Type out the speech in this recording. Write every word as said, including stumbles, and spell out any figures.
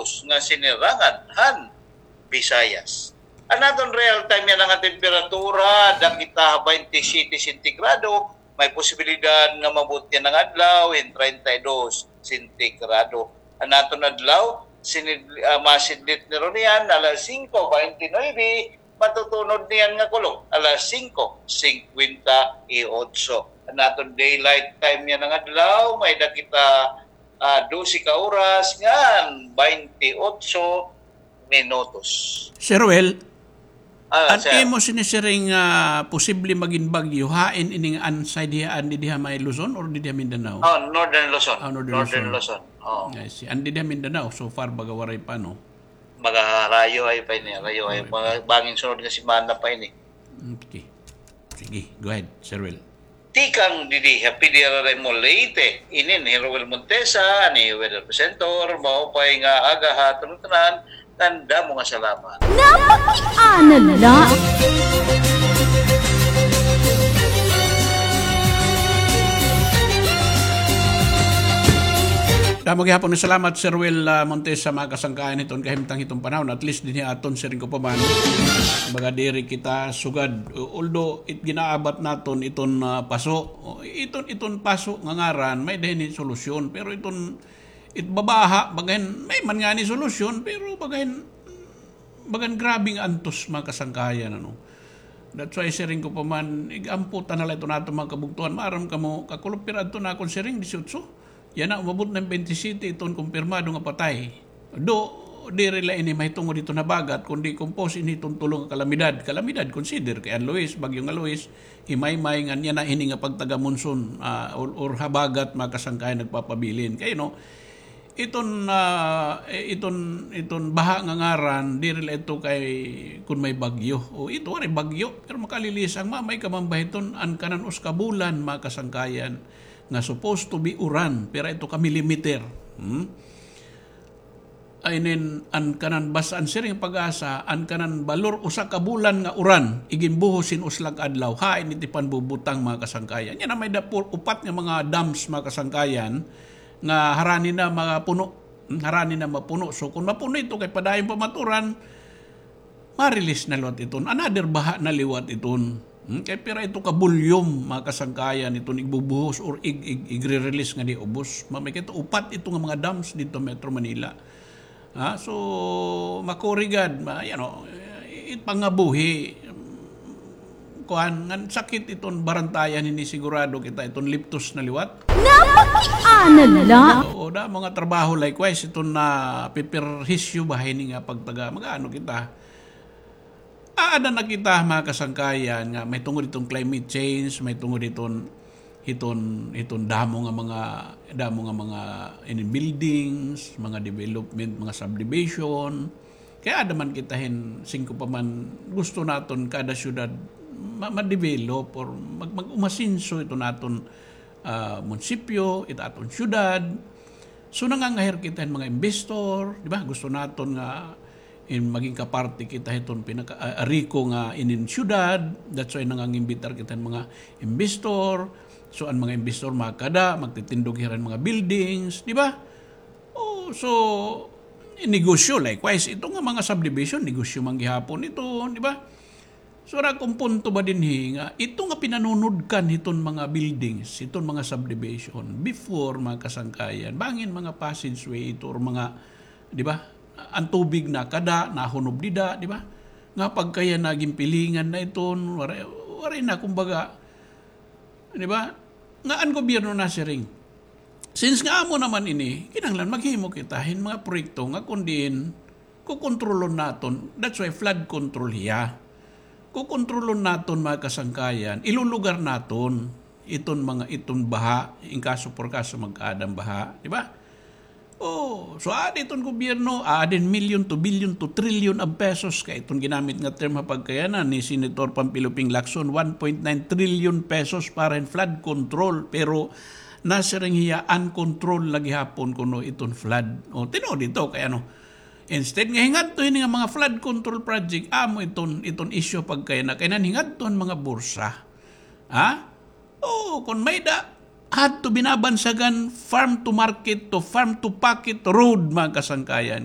Ilocos nga sinirangan han Visayas. Anaton real time yan ang temperatura dakita twenty-seven sentigrado, may posibilidad nga mabuti ng adlaw in thirty-two sentigrado. Anaton adlaw sinid uh, masidlit ni Ronian alas five twenty-nine, matutunod niyan nga kulong alas five fifty-eight. Anaton daylight time yan ang adlaw, may dakita uh, twelve ka oras ngan twenty-eight minutos. Sir Ruel, Ah, at imo sinisiring uh, posible maging bagyo hain ining ansay dihaan di diha may Luzon or di diha Mindanao? Oh, Northern Luzon. Oh, Northern, Northern Luzon. Luzon. Oh. I see. Andi diha Mindanao so far bagawaray pa no. Magarayo ay pa ini, rayo ay mga bangin sunod nga semana pa ini. Okay. Sige, go ahead, Sir Ruel. Tikang didi happy dira mo Leyte. Inin ni Roel Montesa ni Weather Presenter mao pa nga aga haton tanan. Tanda mo nga salamat. Napakianan na! Damo gyapon ni salamat Sir Ruel uh, Montes sa mga kasangkayan iton kahimtang itong panahon, at least dinhi aton sir ko pa man baga diri kita sugad, although it ginaabat naton iton uh, paso iton iton paso nga ngaran may dinhi solusyon, pero iton it babaha bagain may man nga ni solusyon, pero bagain bagan grabing antos mga kasangkayan ano. That's why siring ko pa man igamputan na lang ito nato mga kabugtuan maaram ka mo kakulupirad to na akong siring eighteen. Yan na umabot ng twenty-seven itong kumpirmado nga patay. Do di rila ini may tungo dito na bagat kundi compose ini itong tulong kalamidad. Kalamidad consider kay Alois, bagyong Alois, himay-may nga niya na ini nga pagtaga monsoon uh, or, or habagat makasangkay nagpapabilin. Kaya no, iton uh, iton iton baha nga ngaran di rila ito kay kun may bagyo. O ito ari bagyo pero makalilis ang mamay kamambahiton an kanan uskabulan makasangkayan nga supposed to be uran pero ito ka millimeter. Hmm? Aynen an kanan basan siring pag-asa an kanan balor usa ka bulan nga uran igimbuhosin uslag adlaw hain iti panbubutang mga kasangkayan. Yan na may dapol upat nga mga dams mga kasangkayan nga harani na mga puno, harani na mapuno. So kung mapuno ito kay padayon pamaturan, marilis na liwat iton. Another baha na liwat iton. Hmm? Kaya pira ito ka bulyom mga kasangkayan itong igbubuhos or ig, ig, igre-release nga di ubos. Mamay ito upat ito nga mga dams dito Metro Manila. Ha? So makorigad, ma, you know, it pangabuhi. Kuhan, ngan sakit itong barantayan hindi sigurado kita itong liptos na liwat. Napakianan na! O da mga trabaho likewise itong na pipirhisyo bahay nga pagtaga mag-ano kita. Aada na kita mga kasangkayan nga may tungod itong climate change, may tungod itong iton iton damo nga mga damo nga mga in buildings, mga development, mga subdivision. Kaya ada man kitahin singko pa man gusto naton kada syudad ma-develop or mag mag-umasinso ito naton uh, munisipyo, ito aton syudad. So nangangahir kitahin mga investor, di ba? Gusto naton nga in maging kaparte kita iton pinaka uh, riko nga inin syudad. That's why nangangimbitar kita mga investor. So ang mga investor makada magtitindog hiran mga buildings, di ba? Oh, so negosyo likewise ito nga mga subdivision negosyo man gihapon ito, di ba? So ra kung punto ba dinhi nga ito nga pinanunudkan iton mga buildings, iton mga subdivision before mga kasangkayan, bangin mga passageway ito or mga, di ba? Ang tubig na kada nahunob dida, di ba? Nga pagkaya naging pilingan na iton, wari, wari na kumbaga, di ba? Nga ang gobyerno na siring. Since nga amo naman ini, kinanglan maghimo kitahin mga proyekto nga kundiin kukontrolon naton. That's why flood control hiya. Kukontrolon naton mga kasangkayan, ilulugar naton iton mga iton baha, in kaso por kaso magkaadang baha, di ba? Oh, so adi itong gobyerno, adin million to billion to trillion of pesos kaya itong ginamit nga term mapagkayanan ni Senator Pampiluping Lacson, one point nine trillion pesos para in flood control, pero nasa ring hiya uncontrolled lagi hapon kuno itong flood. O, tino dito, kaya ano, instead nga hingat to yun nga mga flood control project, amo itong, itong issue pagkayana, kaya hingat to mga bursa. Ha? Oh, kung may da, had to binabansagan farm to market to farm to pocket road mga kasangkayan.